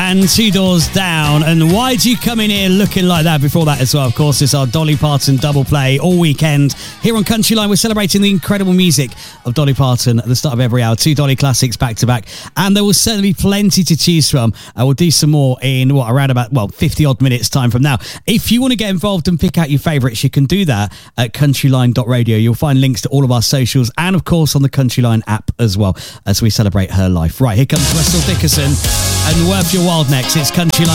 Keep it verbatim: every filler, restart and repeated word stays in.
and Two Doors Down. And why do you come in here looking like that? Before that as well, of course, it's our Dolly Parton double play all weekend here on Countryline. We're celebrating the incredible music of Dolly Parton at the start of every hour. Two Dolly classics back to back, and there will certainly be plenty to choose from. Uh, we'll do some more in what around about well fifty odd minutes time from now. If you want to get involved and pick out your favourites, you can do that at countryline dot radio. You'll find links to all of our socials and of course on the Countryline app as well as we celebrate her life. Right, here comes Russell Dickerson and Worth Your While next. It's Countryline.